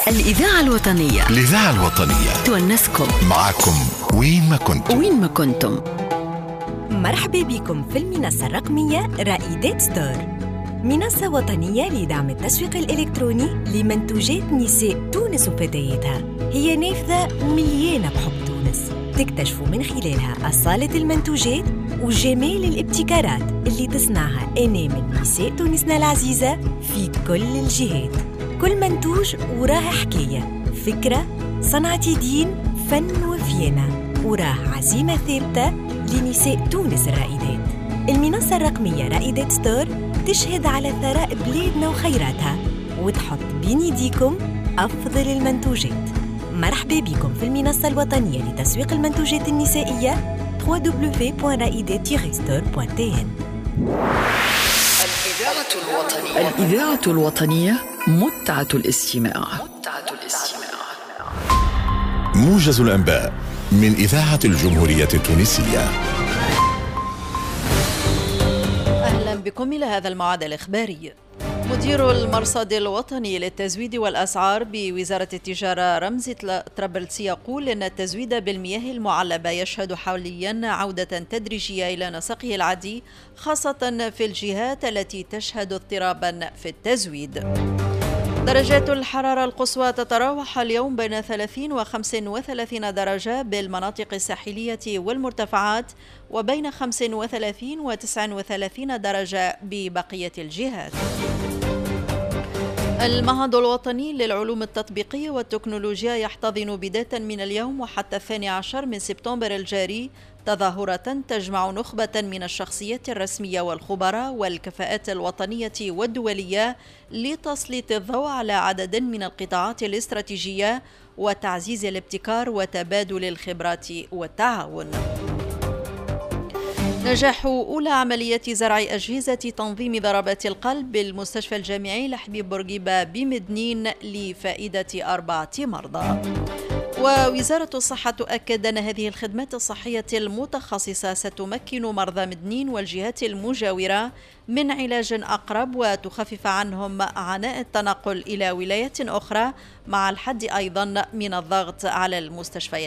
الإذاعة الوطنية. الإذاعة الوطنية تونسكم معكم وين ما كنتم. مرحبا بكم في المنصة الرقمية رائدات ستور، منصة وطنية لدعم التسويق الإلكتروني لمنتوجات نساء تونس وفتياتها. هي نافذة مليانة بحب تونس، تكتشفوا من خلالها أصالة المنتوجات وجمال الابتكارات اللي تصنعها أنامل نساء تونسنا العزيزة في كل الجهات. كل منتوج وراه حكاية، فكرة، صنعة يدين، فن وفينة، وراه عزيمة ثابتة لنساء تونس الرائدات. المنصة الرقمية رائدات ستور تشهد على ثراء بلادنا وخيراتها، وتحط بين يديكم أفضل المنتوجات. مرحبا بكم في المنصة الوطنية لتسويق المنتوجات النسائية www.raidet-store.tn. الإذاعة الوطنية متعة الاستماع. موجز الأنباء من إذاعة الجمهورية التونسية. أهلا بكم إلى هذا الموعد الإخباري. مدير المرصد الوطني للتزويد والأسعار بوزارة التجارة رمزي طرابلسي يقول أن التزويد بالمياه المعلبة يشهد حاليا عودة تدريجية إلى نسقه العادي، خاصة في الجهات التي تشهد اضطرابا في التزويد. درجات الحرارة القصوى تتراوح اليوم بين 30 و 35 درجة بالمناطق الساحلية والمرتفعات، وبين 35 و 39 درجة ببقية الجهات. المعهد الوطني للعلوم التطبيقية والتكنولوجيا يحتضن بداية من اليوم وحتى 12 من سبتمبر الجاري تظاهرة تجمع نخبة من الشخصيات الرسمية والخبراء والكفاءات الوطنية والدولية لتسليط الضوء على عدد من القطاعات الاستراتيجية وتعزيز الابتكار وتبادل الخبرات والتعاون. نجاح أولى عملية زرع أجهزة تنظيم ضربات القلب بالمستشفى الجامعي لحبيب بورقيبة بمدنين لفائدة 4 مرضى. ووزارة الصحة تؤكد أن هذه الخدمات الصحية المتخصصة ستمكن مرضى مدنين والجهات المجاورة من علاج أقرب وتخفف عنهم عناء التنقل إلى ولايات أخرى، مع الحد أيضا من الضغط على المستشفيات